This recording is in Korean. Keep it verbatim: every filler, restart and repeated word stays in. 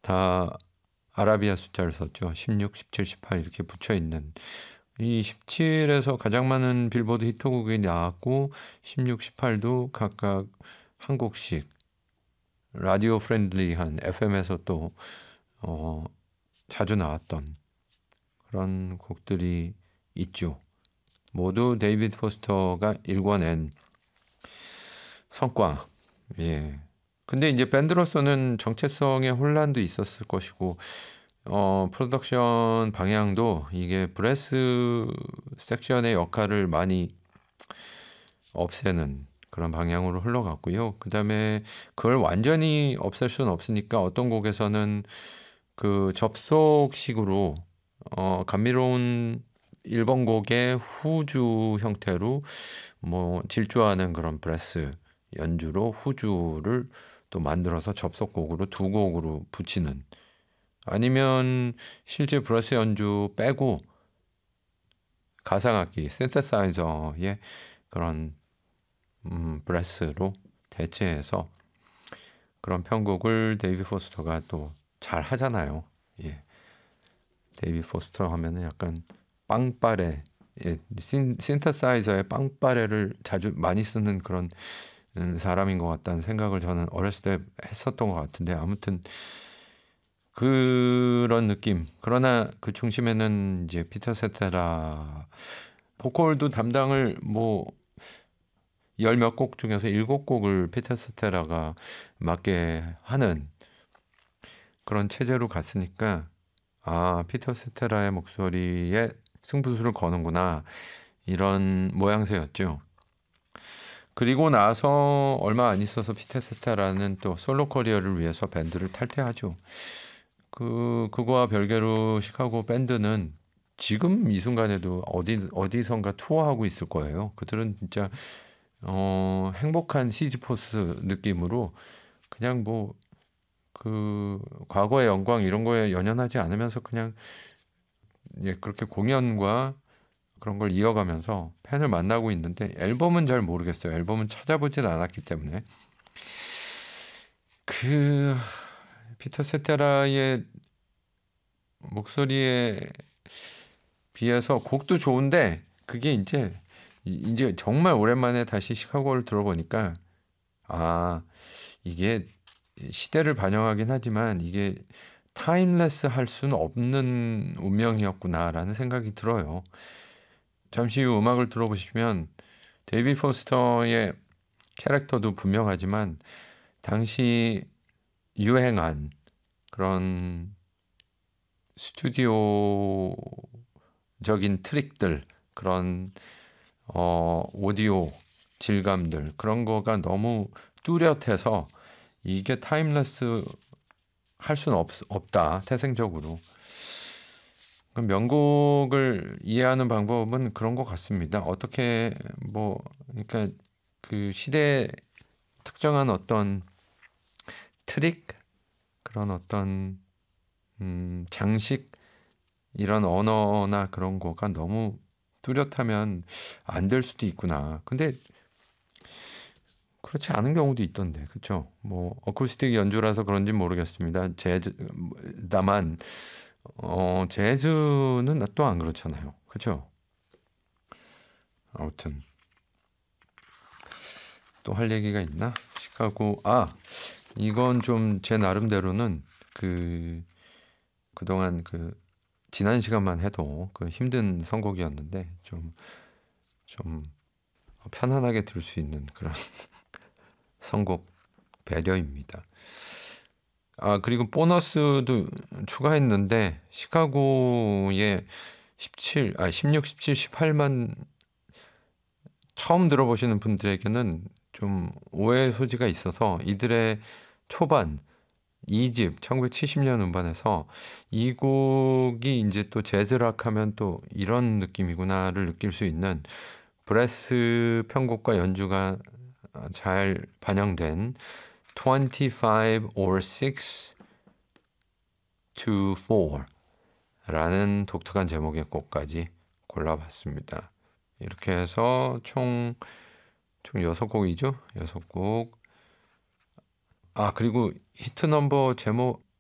다 아라비아 숫자를 썼죠. 십육, 십칠, 십팔 이렇게 붙여 있는 이 십칠에서 가장 많은 빌보드 히트곡이 나왔고 십육, 십팔도 각각 한 곡씩 라디오 프렌들리한 에프엠에서 또 어, 자주 나왔던 그런 곡들이 있죠. 모두 데이비드 포스터가 일궈낸 성과. 예. 근데 이제 밴드로서는 정체성의 혼란도 있었을 것이고 어, 프로덕션 방향도 이게 브레스 섹션의 역할을 많이 없애는 그런 방향으로 흘러갔고요. 그 다음에 그걸 완전히 없앨 수는 없으니까 어떤 곡에서는 그 접속식으로 어, 감미로운 일 번 곡의 후주 형태로 뭐 질주하는 그런 브레스 연주로 후주를 또 만들어서 접속곡으로 두 곡으로 붙이는 아니면 실제 브레스 연주 빼고 가상악기 신세사이저의 그런 음, 브레스로 대체해서 그런 편곡을 데이비 포스터가 또 잘 하잖아요. 예. 데이비 포스터 하면은 약간 빵빠레, 예, 신, 신세사이저의 빵빠레를 자주 많이 쓰는 그런 음, 사람인 것 같다는 생각을 저는 어렸을 때 했었던 것 같은데 아무튼 그런 느낌. 그러나 그 중심에는 이제 피터 세테라 보컬도 담당을 뭐 열 몇 곡 중에서 일곱 곡을 피터 세테라가 맡게 하는 그런 체제로 갔으니까 아 피터 세테라의 목소리에 승부수를 거는구나 이런 모양새였죠. 그리고 나서 얼마 안 있어서 피터 세테라는 또 솔로 커리어를 위해서 밴드를 탈퇴하죠. 그 그거와 별개로 시카고 밴드는 지금 이 순간에도 어디 어디선가 투어하고 있을 거예요. 그들은 진짜 어, 행복한 시지포스 느낌으로 그냥 뭐 그 과거의 영광 이런 거에 연연하지 않으면서 그냥 예, 그렇게 공연과 그런 걸 이어가면서 팬을 만나고 있는데 앨범은 잘 모르겠어요. 앨범은 찾아보진 않았기 때문에 그 피터 세테라의 목소리에 비해서 곡도 좋은데 그게 이제 이제 정말 오랜만에 다시 시카고를 들어보니까 아 이게 시대를 반영하긴 하지만 이게 타임레스 할 수는 없는 운명이었구나라는 생각이 들어요. 잠시 후 음악을 들어보시면 데이비 포스터의 캐릭터도 분명하지만 당시 유행한 그런 스튜디오적인 트릭들 그런 어, 오디오 질감들 그런 거가 너무 뚜렷해서 이게 타임레스 할 수는 없, 없다 태생적으로 명곡을 이해하는 방법은 그런 것 같습니다. 어떻게 뭐 그러니까 그 시대 특정한 어떤 트릭 그런 어떤 음, 장식 이런 언어나 그런 거가 너무 뚜렷하면 안 될 수도 있구나. 근데 그렇지 않은 경우도 있던데, 그렇죠? 뭐 어쿠스틱 연주라서 그런지 모르겠습니다. 재즈, 다만 어, 재즈는 또 안 그렇잖아요, 그렇죠? 아무튼 또 할 얘기가 있나? 시카고 아 이건 좀 제 나름대로는 그 그동안 그 지난 시간만 해도 그 힘든 선곡이었는데 좀 좀 편안하게 들을 수 있는 그런 선곡 배려입니다. 아 그리고 보너스도 추가했는데 시카고의 십칠, 아 십육, 십칠, 십팔만 처음 들어보시는 분들에게는 좀 오해 소지가 있어서 이들의 초반 이 집 천구백칠십 년 음반에서 이 곡이 이제 또 재즈락 하면 또 이런 느낌이구나를 느낄 수 있는 브레스 편곡과 연주가 잘 반영된 twenty-five or six to four 라는 독특한 제목의 곡까지 골라봤습니다. 이렇게 해서 총, 총 여섯 곡이죠. 여섯 곡. 아, 그리고 히트 넘버 제목